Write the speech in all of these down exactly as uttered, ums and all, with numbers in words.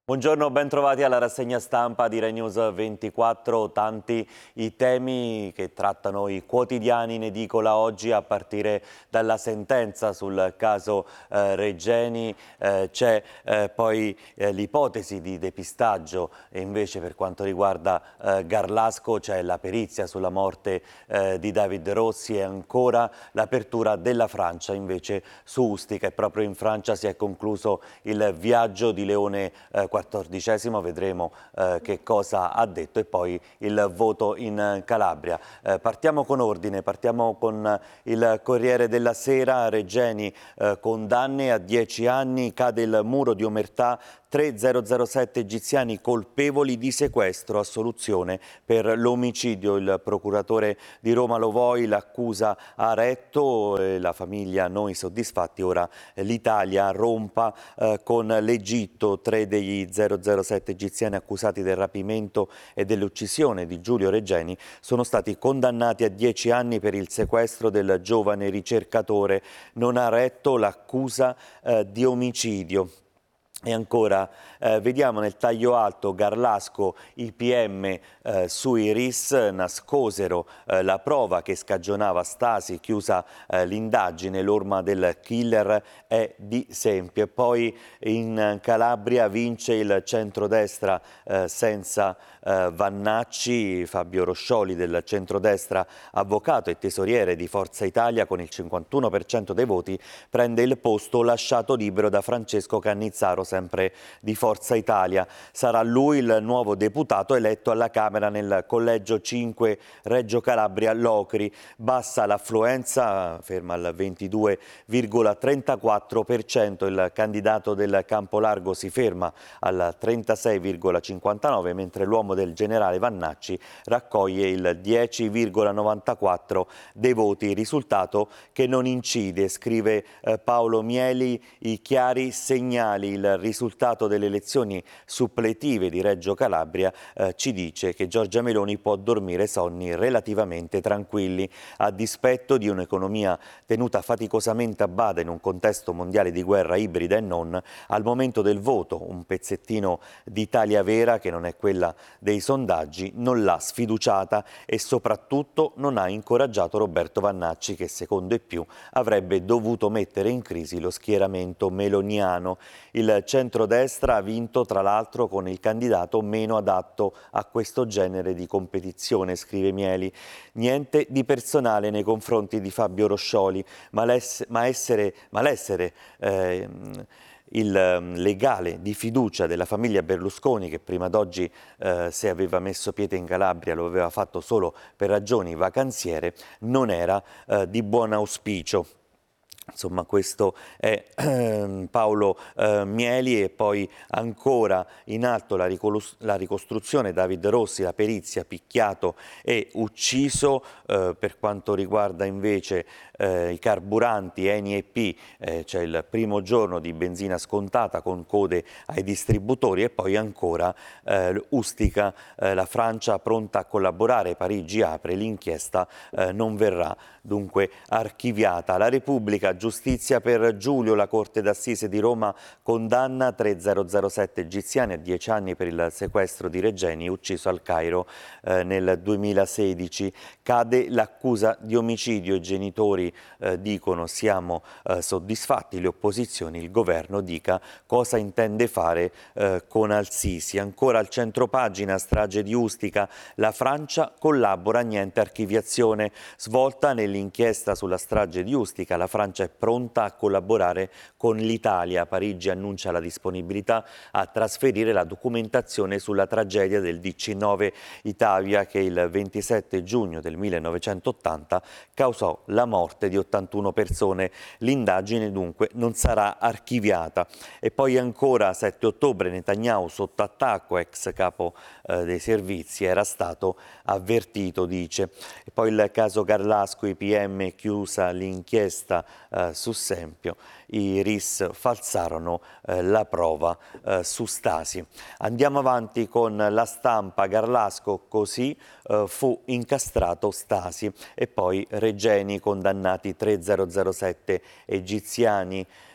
Buongiorno, ben trovati alla rassegna stampa di Rai News ventiquattro. Tanti i temi che trattano i quotidiani in edicola oggi, a partire dalla sentenza sul caso eh, Regeni. Eh, c'è eh, poi eh, l'ipotesi di depistaggio, e invece per quanto riguarda eh, Garlasco c'è la perizia sulla morte eh, di David Rossi, e ancora l'apertura della Francia invece su Ustica. E proprio in Francia si è concluso il viaggio di Leone eh, quattordicesimo, vedremo eh, che cosa ha detto, e poi il voto in Calabria. Eh, partiamo con ordine, partiamo con il Corriere della Sera. Regeni, eh, condanne a dieci anni, cade il muro di omertà, tremilazero egiziani colpevoli di sequestro, assoluzione per l'omicidio. Il procuratore di Roma Lovoi l'accusa ha retto, e la famiglia noi soddisfatti. Ora l'Italia rompa eh, con l'Egitto. Tre degli zero zero sette egiziani accusati del rapimento e dell'uccisione di Giulio Regeni sono stati condannati a dieci anni per il sequestro del giovane ricercatore. Non ha retto l'accusa eh, di omicidio. E ancora, eh, vediamo nel taglio alto, Garlasco, i P M eh, sui R I S nascosero eh, la prova che scagionava Stasi, chiusa eh, l'indagine, l'orma del killer è di Sempio. E poi in Calabria vince il centrodestra eh, senza eh, Vannacci. Fabio Roscioli del centrodestra, avvocato e tesoriere di Forza Italia con il cinquantuno per cento dei voti, prende il posto lasciato libero da Francesco Cannizzaro, sempre di Forza Italia. Sarà lui il nuovo deputato eletto alla Camera nel collegio cinque Reggio Calabria Locri. Bassa l'affluenza, ferma al ventidue virgola trentaquattro per cento. Il candidato del Campolargo si ferma al trentasei virgola cinquantanove, mentre l'uomo del generale Vannacci raccoglie il dieci virgola novantaquattro dei voti. Risultato che non incide, scrive eh, Paolo Mieli. I chiari segnali. Il risultato delle elezioni suppletive di Reggio Calabria eh, ci dice che Giorgia Meloni può dormire sonni relativamente tranquilli, a dispetto di un'economia tenuta faticosamente a bada in un contesto mondiale di guerra ibrida e non. Al momento del voto un pezzettino di Italia Vera, che non è quella dei sondaggi, non l'ha sfiduciata e soprattutto non ha incoraggiato Roberto Vannacci, che secondo e più avrebbe dovuto mettere in crisi lo schieramento meloniano. Il centrodestra ha vinto tra l'altro con il candidato meno adatto a questo genere di competizione, scrive Mieli. Niente di personale nei confronti di Fabio Roscioli, ma l'essere eh, il legale di fiducia della famiglia Berlusconi, che prima d'oggi eh, se aveva messo piede in Calabria lo aveva fatto solo per ragioni vacanziere, non era eh, di buon auspicio. Insomma, questo è eh, Paolo eh, Mieli. E poi ancora in alto la, la ricostruzione, David Rossi, la perizia, picchiato e ucciso. Eh, per quanto riguarda invece eh, i carburanti Eni e P, eh, c'è il primo giorno di benzina scontata con code ai distributori. E poi ancora eh, Ustica, eh, la Francia pronta a collaborare, Parigi apre, l'inchiesta eh, non verrà dunque archiviata. La Repubblica, giustizia per Giulio, la Corte d'Assise di Roma condanna tre zero zero sette egiziani a dieci anni per il sequestro di Regeni, ucciso al Cairo eh, nel duemilasedici. Cade l'accusa di omicidio. I genitori eh, dicono siamo eh, soddisfatti, le opposizioni, il governo dica cosa intende fare eh, con Al-Sisi. Ancora al centropagina, strage di Ustica, la Francia collabora, niente archiviazione. Svolta nell'inchiesta sulla strage di Ustica, la Francia è pronta a collaborare con l'Italia. Parigi annuncia la disponibilità a trasferire la documentazione sulla tragedia del D C nove Italia, che il ventisette giugno del millenovecentottanta causò la morte di ottantuno persone. L'indagine dunque non sarà archiviata. E poi ancora sette ottobre, Netanyahu sotto attacco, ex capo eh, dei servizi, era stato avvertito, dice. E poi il caso Garlasco, i P M, chiusa l'inchiesta eh, su Sempio, i R I S falsarono eh, la prova eh, su Stasi. Andiamo avanti con La Stampa. Garlasco, così eh, fu incastrato Stasi. E poi Regeni, condannati tre zero zero sette egiziani.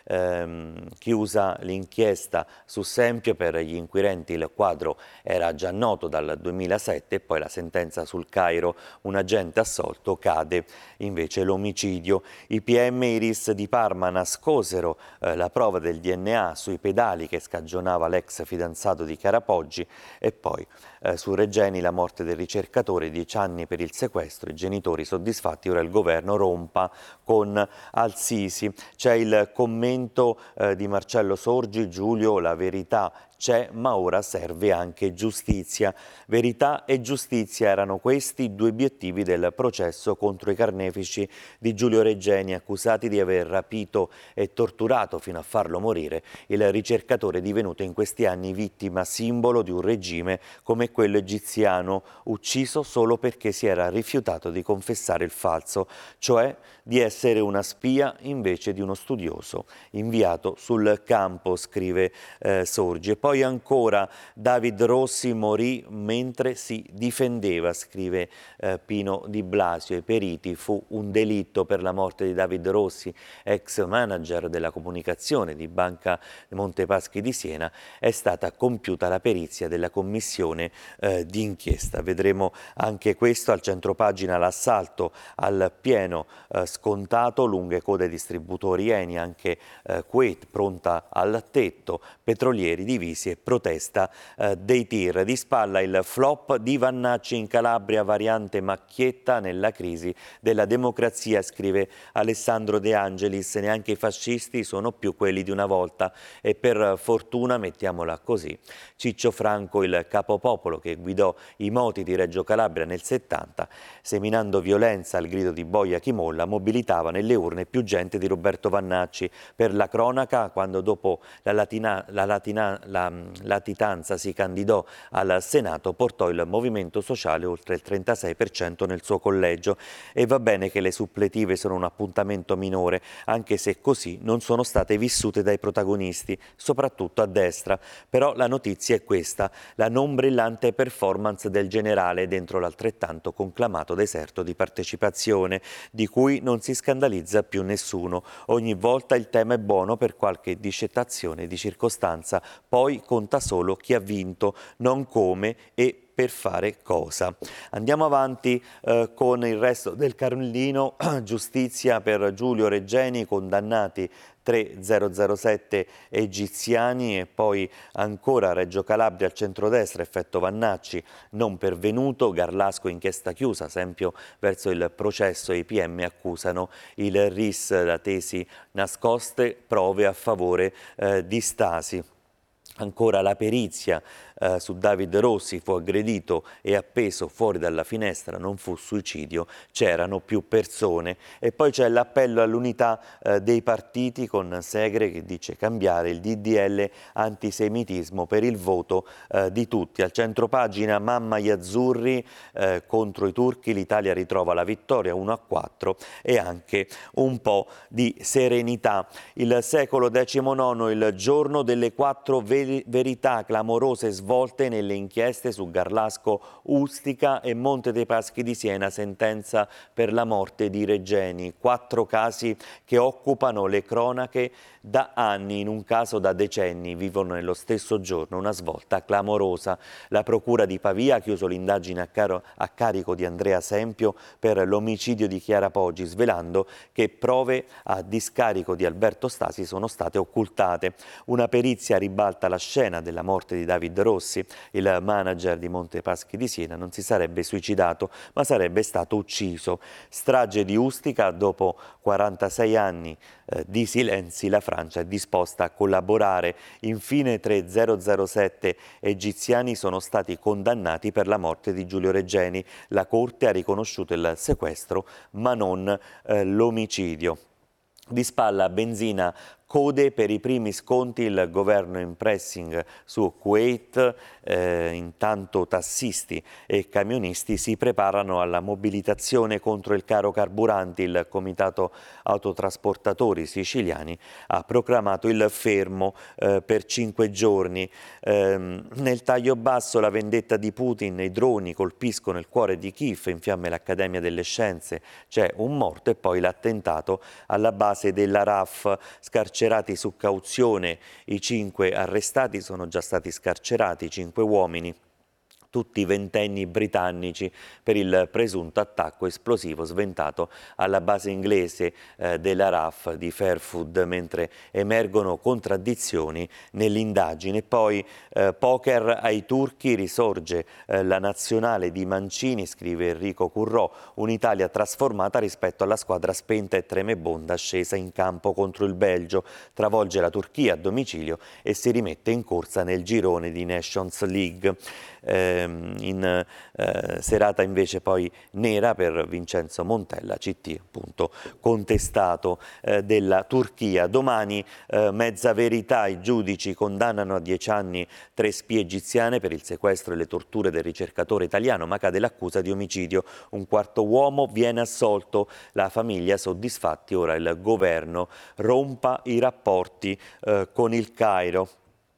ehm, chiusa l'inchiesta su Sempio. Per gli inquirenti il quadro era già noto dal duemilasette e poi la sentenza sul Cairo, un agente assolto, cade invece l'omicidio. I P M e i R I S di Parma nascosero eh, la prova del D N A sui pedali che scagionava l'ex fidanzato di Chiara Poggi e poi eh, su Regeni la morte del ricercatore, dieci anni per il sequestro, i genitori soddisfatti, ora il governo rompa con Al-Sisi. C'è il commento eh, di Marcello Sorgi: Giulio, la verità c'è, ma ora serve anche giustizia. Verità e giustizia erano questi i due obiettivi del processo contro i carnefici di Giulio Regeni, accusati di aver rapito e torturato fino a farlo morire il ricercatore divenuto in questi anni vittima simbolo di un regime come quello egiziano, ucciso solo perché si era rifiutato di confessare il falso, cioè di essere una spia invece di uno studioso inviato sul campo, scrive eh, Sorgi. E poi ancora David Rossi morì mentre si difendeva, scrive eh, Pino Di Blasio. I periti: fu un delitto per la morte di David Rossi, ex manager della comunicazione di Banca Montepaschi di Siena. È stata compiuta la perizia della commissione eh, di inchiesta. Vedremo anche questo al centropagina: l'assalto al pieno eh, scontato, lunghe code distributori Eni, anche eh, Kuwait pronta al tetto, petrolieri divisi e protesta eh, dei tir. Di spalla il flop di Vannacci in Calabria, variante macchietta nella crisi della democrazia, scrive Alessandro De Angelis. Neanche i fascisti sono più quelli di una volta e per fortuna, mettiamola così, Ciccio Franco, il capopopolo che guidò i moti di Reggio Calabria nel settanta, seminando violenza al grido di boia chi molla, mobilitava nelle urne più gente di Roberto Vannacci. Per la cronaca, quando dopo la, latina, la, latina, la latitanza si candidò al Senato, portò il movimento sociale oltre il trentasei per cento nel suo collegio. E va bene che le suppletive sono un appuntamento minore, anche se così non sono state vissute dai protagonisti, soprattutto a destra. Però la notizia è questa: la non brillante performance del generale dentro l'altrettanto conclamato deserto di partecipazione, di cui non si scandalizza più nessuno. Ogni volta il tema è buono per qualche discettazione di circostanza, poi conta solo chi ha vinto, non come e per fare cosa. Andiamo avanti eh, con il resto del Carlino. Giustizia per Giulio Regeni, condannati tre zero sette egiziani. E poi ancora Reggio Calabria al centrodestra, effetto Vannacci non pervenuto, Garlasco inchiesta chiusa, Sempio verso il processo, i P M accusano il R I S da tesi nascoste, prove a favore eh, di Stasi. Ancora la perizia eh, su David Rossi: fu aggredito e appeso fuori dalla finestra, non fu suicidio, c'erano più persone. E poi c'è l'appello all'unità eh, dei partiti con Segre che dice cambiare il D D L antisemitismo per il voto eh, di tutti. Al centropagina mamma gli azzurri eh, contro i turchi, l'Italia ritrova la vittoria uno a quattro e anche un po' di serenità. Il secolo diciannove, il giorno delle quattro veri verità, clamorose svolte nelle inchieste su Garlasco, Ustica e Monte dei Paschi di Siena, sentenza per la morte di Regeni. Quattro casi che occupano le cronache da anni, in un caso da decenni, vivono nello stesso giorno una svolta clamorosa. La procura di Pavia ha chiuso l'indagine a, caro, a carico di Andrea Sempio per l'omicidio di Chiara Poggi, svelando che prove a discarico di Alberto Stasi sono state occultate. Una perizia ribalta la scena della morte di David Rossi. Il manager di Monte Paschi di Siena non si sarebbe suicidato, ma sarebbe stato ucciso. Strage di Ustica: dopo quarantasei anni eh, di silenzi, la Francia è disposta a collaborare. Infine tre zero sette egiziani sono stati condannati per la morte di Giulio Regeni. La Corte ha riconosciuto il sequestro, ma non eh, l'omicidio. Di spalla benzina, code per i primi sconti, il governo in pressing su Kuwait, eh, intanto tassisti e camionisti si preparano alla mobilitazione contro il caro carburanti. Il comitato autotrasportatori siciliani ha proclamato il fermo eh, per cinque giorni. Eh, nel taglio basso la vendetta di Putin: i droni colpiscono il cuore di Kiev, in fiamme l'Accademia delle Scienze, c'è un morto. E poi l'attentato alla base della R A F, scarcerato scarcerati su cauzione, i cinque arrestati sono già stati scarcerati, cinque uomini, tutti ventenni britannici, per il presunto attacco esplosivo sventato alla base inglese eh, della R A F di Fairfood, mentre emergono contraddizioni nell'indagine. Poi eh, poker ai turchi, risorge eh, la nazionale di Mancini, scrive Enrico Currò, un'Italia trasformata rispetto alla squadra spenta e tremebonda scesa in campo contro il Belgio, travolge la Turchia a domicilio e si rimette in corsa nel girone di Nations League. In eh, serata invece poi nera per Vincenzo Montella, C T appunto contestato eh, della Turchia. Domani eh, mezza verità, i giudici condannano a dieci anni tre spie egiziane per il sequestro e le torture del ricercatore italiano, ma cade l'accusa di omicidio. Un quarto uomo viene assolto, la famiglia soddisfatti, ora il governo rompa i rapporti eh, con il Cairo.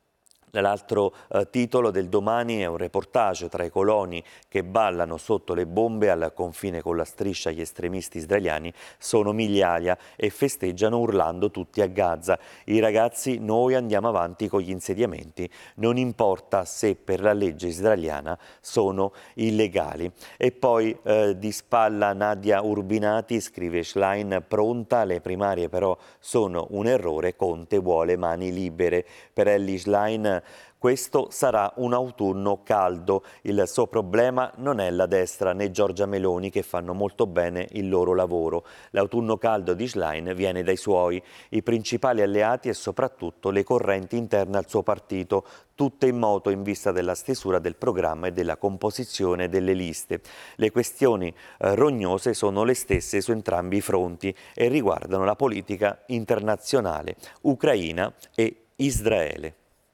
L'altro eh, titolo del Domani è un reportage tra i coloni che ballano sotto le bombe al confine con la striscia. Gli estremisti israeliani sono migliaia e festeggiano urlando tutti a Gaza. I ragazzi: noi andiamo avanti con gli insediamenti, non importa se per la legge israeliana sono illegali. E poi eh, di spalla Nadia Urbinati, scrive Schlein, pronta, le primarie però sono un errore, Conte vuole mani libere. Per Elly Schlein questo sarà un autunno caldo. Il suo problema non è la destra né Giorgia Meloni, che fanno molto bene il loro lavoro. L'autunno caldo di Schlein viene dai suoi, i principali alleati e soprattutto le correnti interne al suo partito, tutte in moto in vista della stesura del programma e della composizione delle liste. Le questioni eh, rognose sono le stesse su entrambi i fronti e riguardano la politica internazionale, Ucraina e Israele.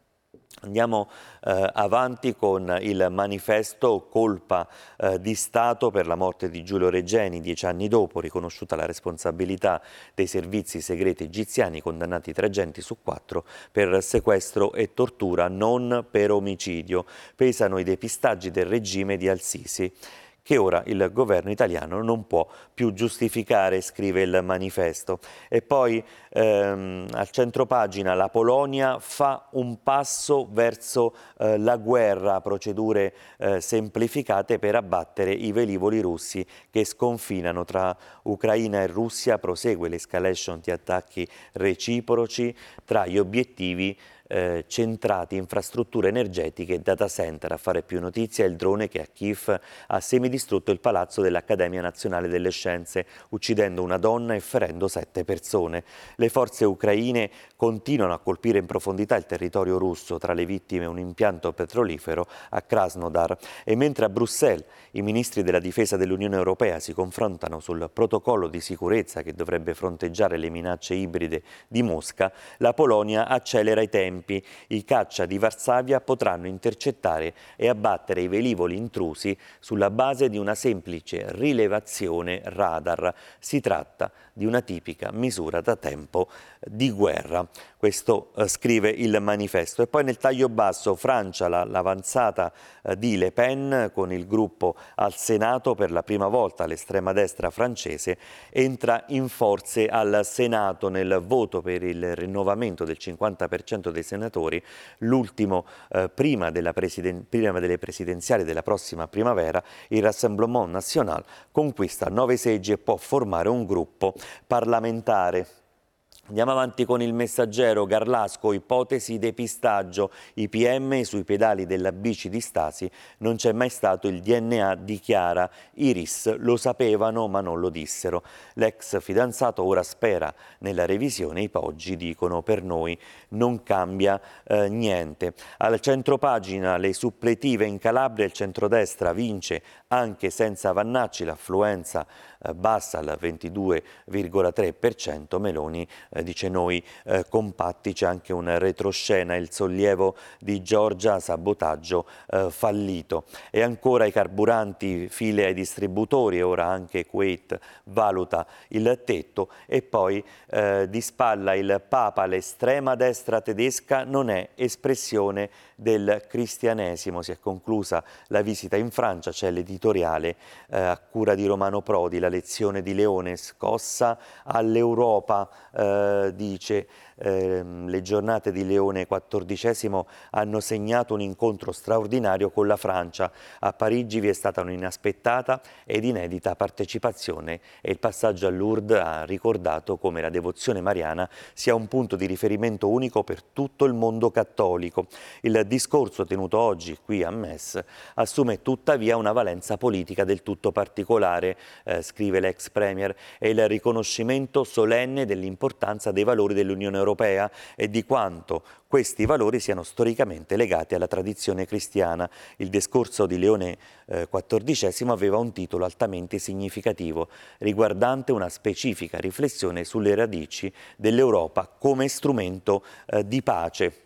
Andiamo eh, avanti con il manifesto colpa eh, di Stato per la morte di Giulio Regeni, dieci anni dopo, riconosciuta la responsabilità dei servizi segreti egiziani, condannati tre agenti su quattro per sequestro e tortura, non per omicidio. Pesano i depistaggi del regime di Al-Sisi, che ora il governo italiano non può più giustificare, scrive il manifesto. E poi ehm, al centropagina la Polonia fa un passo verso eh, la guerra, procedure eh, semplificate per abbattere i velivoli russi che sconfinano tra Ucraina e Russia, prosegue l'escalation di attacchi reciproci tra gli obiettivi Eh, centrati infrastrutture energetiche e data center. A fare più notizia è il drone che a Kiev ha semidistrutto il palazzo dell'Accademia Nazionale delle Scienze, uccidendo una donna e ferendo sette persone. Le forze ucraine continuano a colpire in profondità il territorio russo, tra le vittime un impianto petrolifero a Krasnodar. E mentre a Bruxelles i ministri della difesa dell'Unione Europea si confrontano sul protocollo di sicurezza che dovrebbe fronteggiare le minacce ibride di Mosca, la Polonia accelera i tempi. I caccia di Varsavia potranno intercettare e abbattere i velivoli intrusi sulla base di una semplice rilevazione radar. Si tratta di una tipica misura da tempo di guerra. Questo eh, scrive il manifesto. E poi nel taglio basso Francia, la, l'avanzata eh, di Le Pen con il gruppo al Senato, per la prima volta l'estrema destra francese entra in forze al Senato nel voto per il rinnovamento del cinquanta per cento dei senatori, l'ultimo eh, prima, della presiden- prima delle presidenziali della prossima primavera. Il Rassemblement National conquista nove seggi e può formare un gruppo parlamentare. Andiamo avanti con il Messaggero. Garlasco, ipotesi depistaggio, I P M sui pedali della bici di Stasi, non c'è mai stato il D N A, dichiara. I R I S lo sapevano ma non lo dissero. L'ex fidanzato ora spera nella revisione, i Poggi dicono per noi non cambia eh, niente. Al centropagina le suppletive in Calabria, il centrodestra vince anche senza Vannacci, l'affluenza eh, bassa al ventidue virgola tre per cento, Meloni eh, dice noi eh, compatti. C'è anche un retroscena, il sollievo di Giorgia, sabotaggio eh, fallito. E ancora i carburanti, file ai distributori, ora anche Kuwait valuta il tetto. E poi eh, di spalla il Papa, l'estrema destra tedesca non è espressione del cristianesimo. Si è conclusa la visita in Francia, c'è l'editoriale eh, a cura di Romano Prodi, la lezione di Leone, scossa all'Europa, eh, dice eh, le giornate di Leone quattordicesimo hanno segnato un incontro straordinario con la Francia. A Parigi vi è stata un'inaspettata ed inedita partecipazione e il passaggio a Lourdes ha ricordato come la devozione mariana sia un punto di riferimento unico per tutto il mondo cattolico. Il discorso tenuto oggi qui a Metz assume tuttavia una valenza politica del tutto particolare, eh, scrive l'ex premier, è il riconoscimento solenne dell'importanza dei valori dell'Unione Europea e di quanto questi valori siano storicamente legati alla tradizione cristiana. Il discorso di Leone eh, quattordicesimo aveva un titolo altamente significativo, riguardante una specifica riflessione sulle radici dell'Europa come strumento eh, di pace.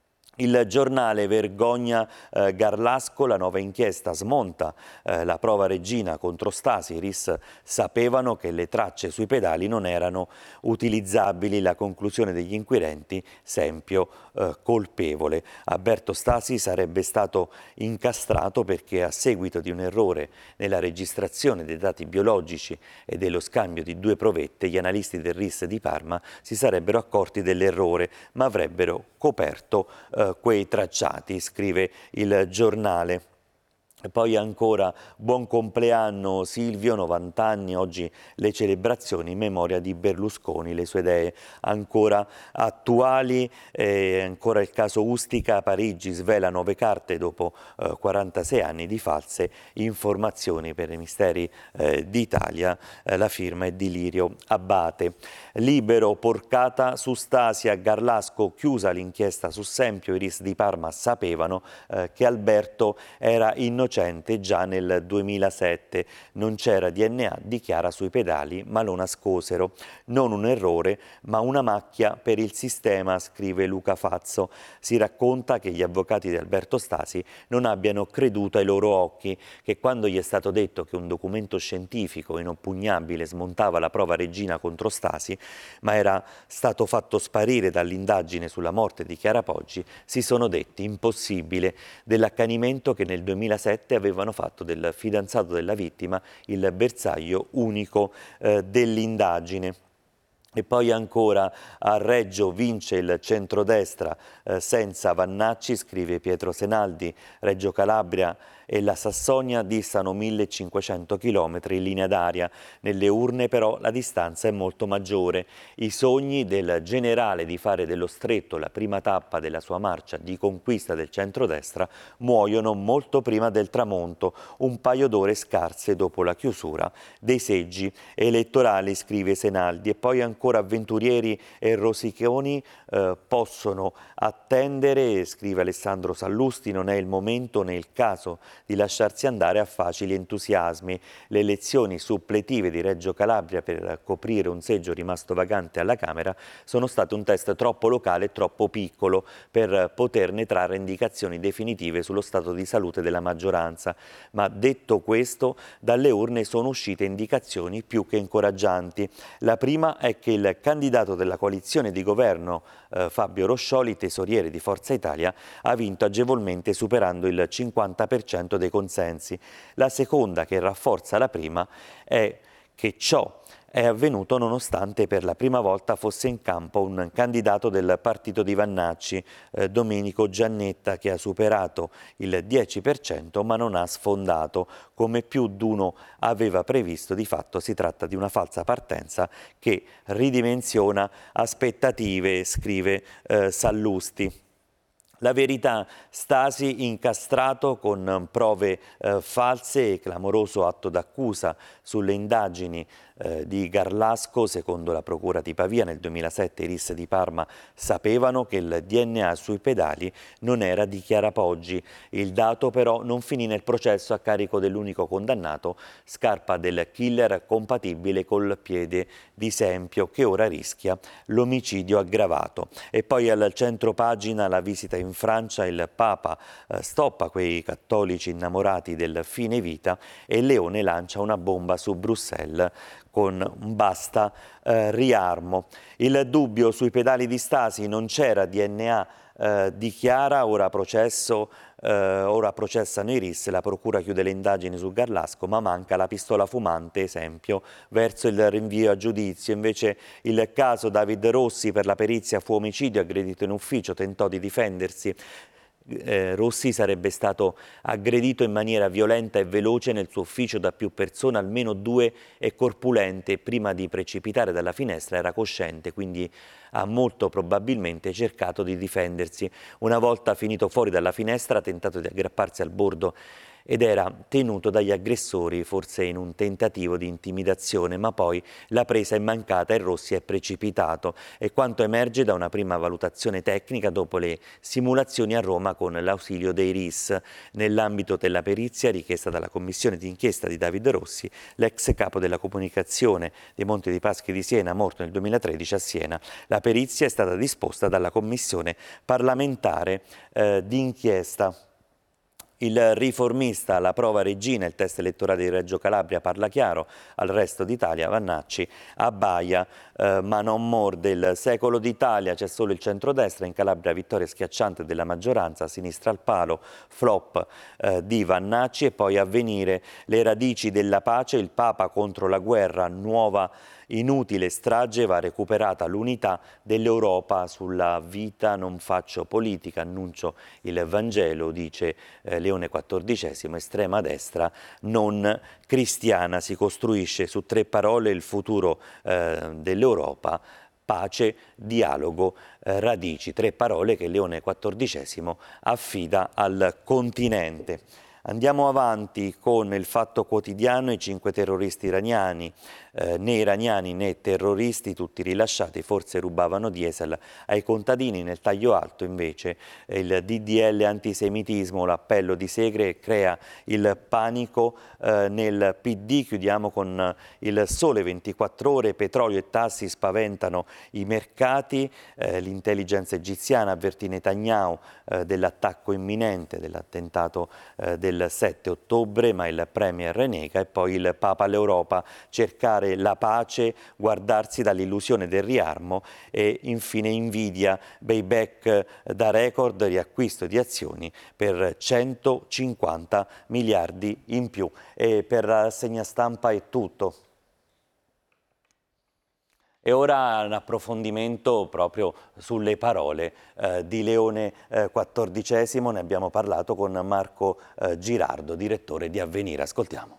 Il giornale Vergogna eh, Garlasco, la nuova inchiesta smonta eh, la prova regina contro Stasi. I R I S sapevano che le tracce sui pedali non erano utilizzabili. La conclusione degli inquirenti, Sempio eh, colpevole. Alberto Stasi sarebbe stato incastrato perché a seguito di un errore nella registrazione dei dati biologici e dello scambio di due provette, gli analisti del R I S di Parma si sarebbero accorti dell'errore, ma avrebbero coperto eh, quei tracciati, scrive il giornale. E poi ancora buon compleanno Silvio, novanta anni, oggi le celebrazioni in memoria di Berlusconi, le sue idee ancora attuali, eh, ancora il caso Ustica a Parigi svela nuove carte dopo eh, quarantasei anni di false informazioni per i misteri eh, d'Italia, eh, la firma è di Lirio Abbate. Libero, porcata su Stasi a Garlasco, chiusa l'inchiesta su Sempio, i R I S di Parma sapevano eh, che Alberto era innocente già nel duemilasette, non c'era D N A, dichiara sui pedali, ma lo nascosero. Non un errore, ma una macchia per il sistema, scrive Luca Fazzo. Si racconta che gli avvocati di Alberto Stasi non abbiano creduto ai loro occhi, che quando gli è stato detto che un documento scientifico inoppugnabile smontava la prova regina contro Stasi, ma era stato fatto sparire dall'indagine sulla morte di Chiara Poggi, si sono detti impossibile, dell'accanimento che nel duemilasette avevano fatto del fidanzato della vittima il bersaglio unico eh, dell'indagine. E poi ancora a Reggio vince il centrodestra eh, senza Vannacci, scrive Pietro Senaldi. Reggio Calabria e la Sassonia distano millecinquecento chilometri in linea d'aria. Nelle urne però la distanza è molto maggiore. I sogni del generale di fare dello Stretto la prima tappa della sua marcia di conquista del centrodestra muoiono molto prima del tramonto, un paio d'ore scarse dopo la chiusura dei seggi elettorali, scrive Senaldi. E poi ancora avventurieri e rosiconi eh, possono attendere, scrive Alessandro Sallusti, non è il momento né il caso di lasciarsi andare a facili entusiasmi. Le elezioni suppletive di Reggio Calabria per coprire un seggio rimasto vacante alla Camera sono state un test troppo locale e troppo piccolo per poterne trarre indicazioni definitive sullo stato di salute della maggioranza. Ma detto questo, dalle urne sono uscite indicazioni più che incoraggianti. La prima è che il candidato della coalizione di governo, eh, Fabio Roscioli, tesoriere di Forza Italia, ha vinto agevolmente superando il cinquanta per cento dei consensi. La seconda, che rafforza la prima, è che ciò è avvenuto nonostante per la prima volta fosse in campo un candidato del partito di Vannacci, eh, Domenico Giannetta, che ha superato il dieci per cento ma non ha sfondato. Come più d'uno aveva previsto, di fatto si tratta di una falsa partenza che ridimensiona aspettative, scrive eh, Sallusti. La verità, Stasi incastrato con prove eh, false e clamoroso atto d'accusa sulle indagini eh, di Garlasco. Secondo la Procura di Pavia nel duemilasette i R I S di Parma sapevano che il D N A sui pedali non era di Chiara Poggi. Il dato però non finì nel processo a carico dell'unico condannato, scarpa del killer compatibile col piede di Sempio, che ora rischia l'omicidio aggravato. E poi al centro pagina la visita in Francia, il Papa eh, stoppa quei cattolici innamorati del fine vita e Leone lancia una bomba su Bruxelles con un basta eh, riarmo. Il dubbio sui pedali di Stasi, non c'era D N A eh, dichiara ora processo, eh, ora processano i R I S, la procura chiude le indagini su Garlasco, ma manca la pistola fumante, esempio, verso il rinvio a giudizio. Invece il caso David Rossi per la perizia fu omicidio, aggredito in ufficio, tentò di difendersi. Eh, Rossi sarebbe stato aggredito in maniera violenta e veloce nel suo ufficio da più persone, almeno due e corpulente. Prima di precipitare dalla finestra era cosciente, quindi ha molto probabilmente cercato di difendersi. Una volta finito fuori dalla finestra ha tentato di aggrapparsi al bordo ed era tenuto dagli aggressori, forse in un tentativo di intimidazione, ma poi la presa è mancata e Rossi è precipitato. È quanto emerge da una prima valutazione tecnica dopo le simulazioni a Roma con l'ausilio dei R I S. Nell'ambito della perizia richiesta dalla commissione d'inchiesta di David Rossi, l'ex capo della comunicazione dei Monti dei Paschi di Siena, morto nel duemilatredici a Siena. La perizia è stata disposta dalla commissione parlamentare eh, d'inchiesta. Il riformista, la prova regina, il test elettorale di Reggio Calabria parla chiaro, al resto d'Italia Vannacci abbaia, eh, ma non morde. Il secolo d'Italia, c'è solo il centrodestra, in Calabria vittoria schiacciante della maggioranza, a sinistra al palo, flop eh, di Vannacci. E poi Avvenire, le radici della pace, il Papa contro la guerra, nuova inutile strage, va recuperata l'unità dell'Europa. Sulla vita non faccio politica, annuncio il Vangelo, dice eh, Leone quattordicesimo, estrema destra non cristiana. Si costruisce su tre parole il futuro eh, dell'Europa: pace, dialogo, eh, radici. Tre parole che Leone quattordicesimo affida al continente. Andiamo avanti con il Fatto Quotidiano, i cinque terroristi iraniani, eh, né iraniani né terroristi, tutti rilasciati, forse rubavano diesel ai contadini. Nel taglio alto invece eh, il D D L antisemitismo, l'appello di Segre crea il panico eh, nel P D. Chiudiamo con il Sole ventiquattro Ore, petrolio e tassi spaventano i mercati, eh, l'intelligence egiziana avvertì Netanyahu eh, dell'attacco imminente, dell'attentato eh, del il sette ottobre, ma il Premier nega. E poi il Papa all'Europa, cercare la pace, guardarsi dall'illusione del riarmo. E infine invidia, buyback da record, riacquisto di azioni per centocinquanta miliardi in più. E per la rassegna stampa è tutto. E ora un approfondimento proprio sulle parole eh, di Leone eh, quattordicesimo, ne abbiamo parlato con Marco eh, Girardo, direttore di Avvenire. Ascoltiamo.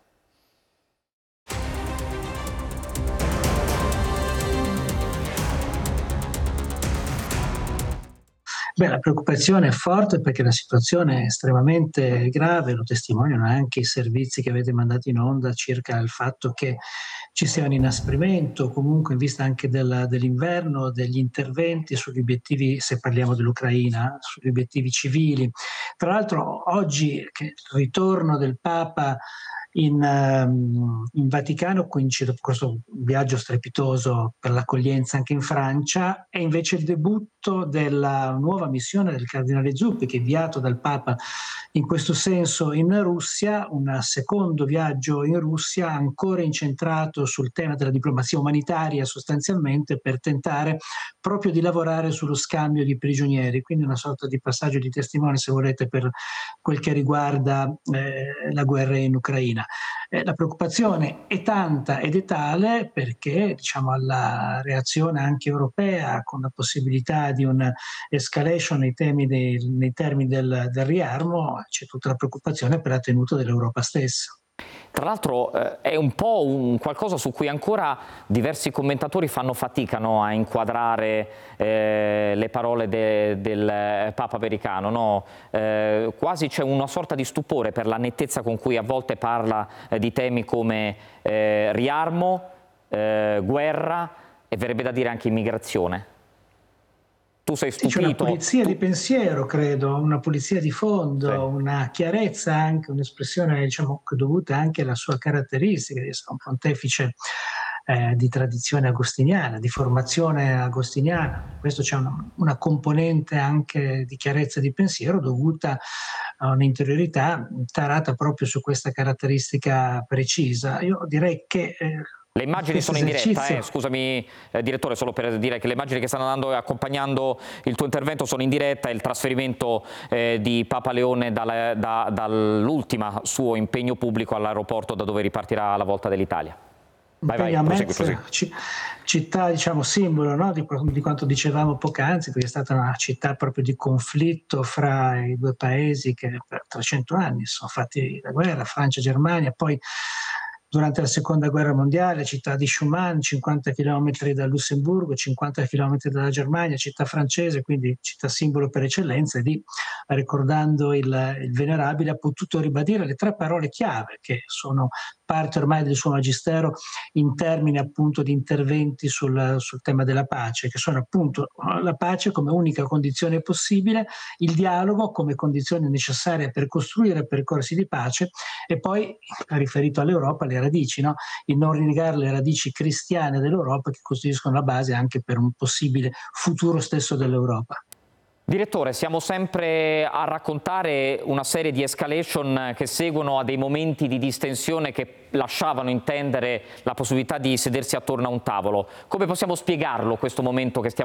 Beh, la preoccupazione è forte perché la situazione è estremamente grave, lo testimoniano anche i servizi che avete mandato in onda circa il fatto che ci sia un inasprimento, comunque in vista anche del, dell'inverno, degli interventi sugli obiettivi, se parliamo dell'Ucraina, sugli obiettivi civili. Tra l'altro oggi, che il ritorno del Papa in, um, in Vaticano coincide con questo viaggio strepitoso per l'accoglienza anche in Francia, è invece il debutto della nuova missione del cardinale Zuppi, che è inviato dal Papa in questo senso in Russia, un secondo viaggio in Russia ancora incentrato sul tema della diplomazia umanitaria sostanzialmente, per tentare proprio di lavorare sullo scambio di prigionieri, quindi una sorta di passaggio di testimone, se volete, per quel che riguarda eh, la guerra in Ucraina. Eh, la preoccupazione è tanta ed è tale perché, diciamo, alla reazione anche europea, con la possibilità di un'escalation nei, temi dei, nei termini del, del riarmo, c'è tutta la preoccupazione per la tenuta dell'Europa stessa. Tra l'altro eh, è un po' un qualcosa su cui ancora diversi commentatori fanno fatica, no, a inquadrare eh, le parole de, del Papa americano. No? Eh, quasi c'è una sorta di stupore per la nettezza con cui a volte parla eh, di temi come eh, riarmo, eh, guerra e verrebbe da dire anche immigrazione. Tu sei stupito? Sì, c'è una pulizia tu... di pensiero, credo, una pulizia di fondo, sì, una chiarezza anche, un'espressione, diciamo, dovuta anche alla sua caratteristica di essere un pontefice eh, di tradizione agostiniana, di formazione agostiniana. Questo c'è una, una componente anche di chiarezza di pensiero dovuta a un'interiorità tarata proprio su questa caratteristica precisa. Io direi che eh, Le immagini sono in diretta, eh, scusami eh, direttore, solo per dire che le immagini che stanno andando accompagnando il tuo intervento sono in diretta, il trasferimento eh, di Papa Leone dalla, da, dall'ultimo suo impegno pubblico all'aeroporto da dove ripartirà la volta dell'Italia. Vai, vai, prosegui, prosegui. Città, diciamo, simbolo, no? di, di quanto dicevamo poc'anzi, perché è stata una città proprio di conflitto fra i due paesi che per trecento anni sono fatti la guerra, Francia e Germania, poi durante la seconda guerra mondiale, città di Schuman, cinquanta chilometri dal Lussemburgo, cinquanta chilometri dalla Germania, città francese, quindi città simbolo per eccellenza, e lì, ricordando il, il venerabile, ha potuto ribadire le tre parole chiave che sono parte ormai del suo magistero in termini appunto di interventi sul, sul tema della pace, che sono appunto la pace come unica condizione possibile, il dialogo come condizione necessaria per costruire percorsi di pace, e poi, riferito all'Europa, le radici, no? Il non rinnegare le radici cristiane dell'Europa, che costituiscono la base anche per un possibile futuro stesso dell'Europa. Direttore, siamo sempre a raccontare una serie di escalation che seguono a dei momenti di distensione che lasciavano intendere la possibilità di sedersi attorno a un tavolo. Come possiamo spiegarlo questo momento che stiamo